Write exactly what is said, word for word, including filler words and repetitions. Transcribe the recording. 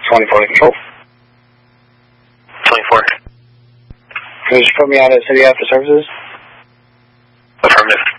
twenty-four to control. twenty-four. Can you just put me out at City after services? Affirmative.